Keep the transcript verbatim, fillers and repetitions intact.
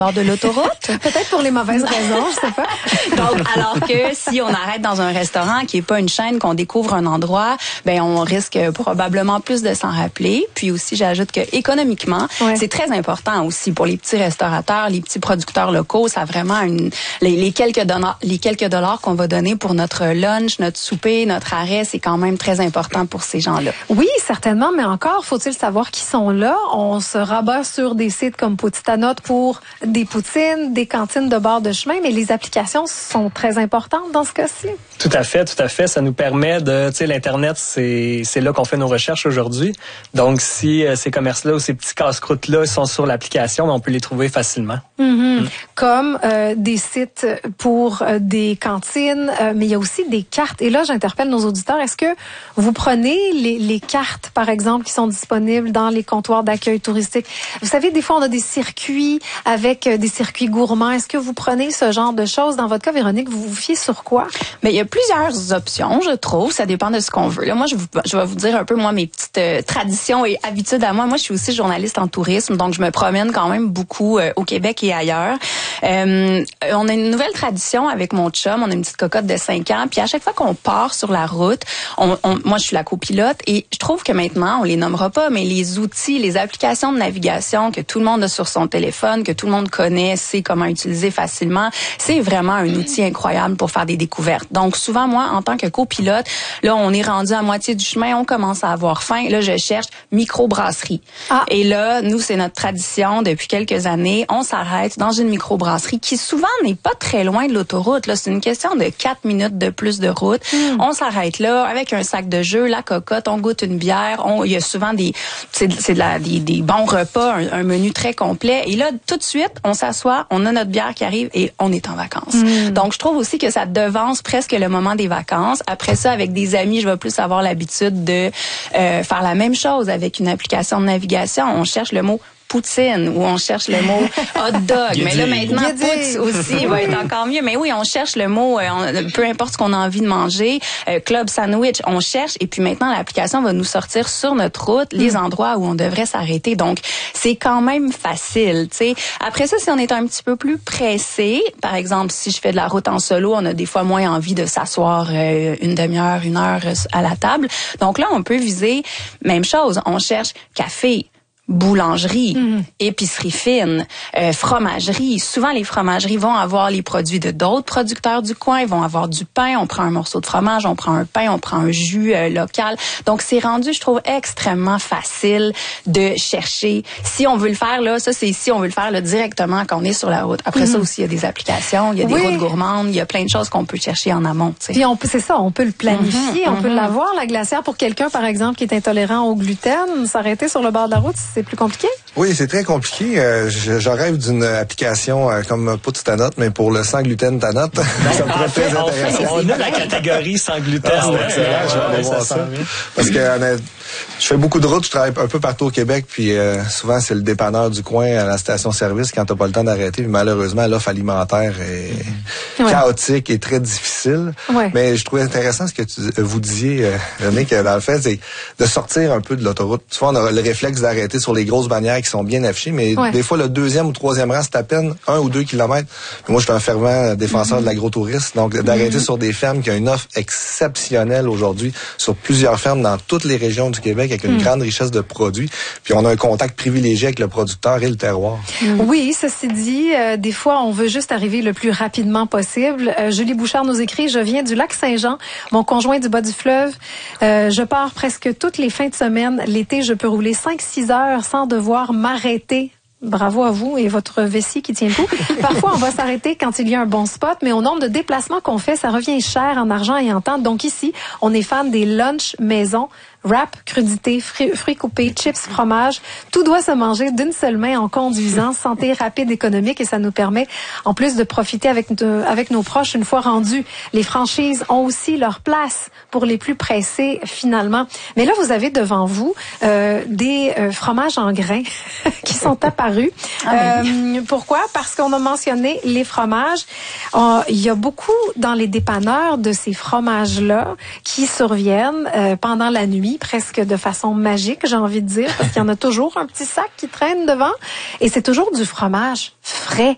bord de l'autoroute. Peut-être pour les mauvaises raisons, je sais pas. Donc, alors que si on arrête dans un restaurant qui est pas une chaîne, qu'on découvre un endroit, ben on risque probablement plus de s'en rappeler. Puis aussi, j'ajoute que économiquement, ouais. c'est très important aussi pour les petits restaurateurs, les petits producteurs locaux. Ça a vraiment une, les, les quelques dollars, les quelques dollars qu'on va donner pour notre lunch, notre souper, notre arrêt, c'est quand même très important pour ces gens-là. Oui, certainement, mais encore faut-il savoir qui sont là. On se rabat sur des sites comme Petite à Note pour des poutines, des cantines de bord de chemin, mais les applications sont très importantes dans ce cas-ci. Tout à fait, tout à fait. Ça nous permet de, tu sais, l'Internet, c'est c'est là qu'on fait nos recherches aujourd'hui. Donc, si euh, ces commerces-là ou ces petits casse-croûtes-là sont sur l'application, on peut les trouver facilement. Mm-hmm. Mm. Comme euh, des sites pour euh, des cantines, euh, mais il y a aussi des cartes. Et là, j'interpelle nos auditeurs. Est-ce que vous prenez les, les cartes, par exemple, qui sont disponibles dans les comptoirs d'accueil touristique? Vous savez, des fois, on a des circuits avec des circuits gourmands. Est-ce que vous prenez ce genre de choses? Dans votre cas, Véronique, vous vous fiez sur quoi? Mais il y a plusieurs options, je trouve. Ça dépend de ce qu'on veut. Là, moi, je, vous, je vais vous dire un peu, moi, mes petites euh, traditions et habitudes à moi. Moi, je suis aussi journaliste en tourisme, donc je me promène quand même beaucoup euh, au Québec et ailleurs. Euh, on a une nouvelle tradition avec mon chum. On a une petite cocotte de cinq ans. Puis à chaque fois qu'on part sur la route, on, on, moi, je suis la copilote et je trouve que maintenant, on les nommera pas, mais les outils, les applications de navigation que tout le monde a sur son téléphone, que tout le monde connaît, sait comment utiliser facilement, c'est vraiment un outil incroyable pour faire des découvertes. Donc, souvent, moi, en tant que copilote, là, on est rendu à moitié du chemin, on commence à avoir faim. Là, je cherche microbrasserie. Ah. Et là, nous, c'est notre tradition depuis quelques années. On s'arrête dans une microbrasserie qui souvent n'est pas très loin de l'autoroute. Là, c'est une question de quatre minutes de plus de route. Mm. On s'arrête là avec un sac de jeux, la cocotte, on goûte une bière. On, il y a souvent des, c'est, c'est de la, des, des bons repas, un, un menu très complet. Et là, tout de suite, on s'assoit, on a notre bière qui arrive et on est en vacances. Mm. Donc, je trouve aussi que ça devance presque le moment des vacances. Après ça, avec des amis, je vais plus avoir l'habitude de euh, faire la même chose avec une application de navigation. On cherche le mot poutine ou on cherche le mot hot dog. Mais là, maintenant, pouce aussi va être encore mieux. Mais oui, on cherche le mot, euh, on, peu importe ce qu'on a envie de manger, euh, club sandwich, on cherche et puis maintenant, l'application va nous sortir sur notre route les mm. endroits où on devrait s'arrêter. Donc, c'est quand même facile, tu sais. Après ça, si on est un petit peu plus pressé, par exemple, si je fais de la route en solo, on a des fois moins envie de s'asseoir euh, une demi-heure, une heure à la table. Donc là, on peut viser, même chose, on cherche café, boulangerie, mmh. épicerie fine, euh, fromagerie. Souvent, les fromageries vont avoir les produits de d'autres producteurs du coin. Ils vont avoir du pain. On prend un morceau de fromage, on prend un pain, on prend un jus euh, local. Donc, c'est rendu, je trouve, extrêmement facile de chercher. Si on veut le faire, là, ça, c'est si on veut le faire là, directement quand on est sur la route. Après mmh. ça aussi, il y a des applications, il y a des oui. routes gourmandes, il y a plein de choses qu'on peut chercher en amont. T'sais. Puis, on peut, c'est ça, on peut le planifier, mmh. on mmh. peut l'avoir, la glacière. Pour quelqu'un, par exemple, qui est intolérant au gluten, s'arrêter sur le bord de la route, c'est plus compliqué? Oui, c'est très compliqué. Euh, je, je rêve d'une application euh, comme Petite à Note, mais pour le sans gluten ta note. Ça pourrait être très intéressant. On a la catégorie sans gluten. Ah, ouais, c'est vrai, je vais aller voir ça. Parce que euh, je fais beaucoup de routes, je travaille un peu partout au Québec, puis euh, souvent c'est le dépanneur du coin à la station-service quand t'as pas le temps d'arrêter. Puis malheureusement, l'offre alimentaire est ouais. chaotique et très difficile. Ouais. Mais je trouvais intéressant ce que tu, vous disiez, euh, René, que dans le fait, c'est de sortir un peu de l'autoroute. Souvent, on a le réflexe d'arrêter sur les grosses bannières qui sont bien affichées, mais ouais. des fois, le deuxième ou troisième rang, c'est à peine un ou deux kilomètres. Moi, je suis un fervent défenseur mm-hmm. de l'agro-tourisme, donc d'arrêter mm-hmm. sur des fermes qui ont une offre exceptionnelle aujourd'hui sur plusieurs fermes dans toutes les régions du Québec avec une mm. grande richesse de produits. Puis on a un contact privilégié avec le producteur et le terroir. Mm. Oui, ceci dit, euh, des fois, on veut juste arriver le plus rapidement possible. Euh, Julie Bouchard nous écrit, je viens du lac Saint-Jean, mon conjoint du bas du fleuve. Euh, je pars presque toutes les fins de semaine. L'été, je peux rouler cinq six heures sans devoir m'arrêter. Bravo à vous et votre vessie qui tient le coup. Parfois, on va s'arrêter quand il y a un bon spot, mais au nombre de déplacements qu'on fait, ça revient cher en argent et en temps. Donc ici, on est fan des lunchs maison. Wrap, crudité, fruits, fruits coupés, chips, fromage. Tout doit se manger d'une seule main en conduisant. Santé rapide, économique et ça nous permet, en plus de profiter avec, de, avec nos proches une fois rendus. Les franchises ont aussi leur place pour les plus pressés finalement. Mais là, vous avez devant vous euh, des euh, fromages en grains qui sont apparus. Ah, euh, pourquoi? Parce qu'on a mentionné les fromages. Euh, il y a beaucoup dans les dépanneurs de ces fromages-là qui surviennent euh, pendant la nuit, presque de façon magique, j'ai envie de dire, parce qu'il y en a toujours un petit sac qui traîne devant. Et c'est toujours du fromage frais.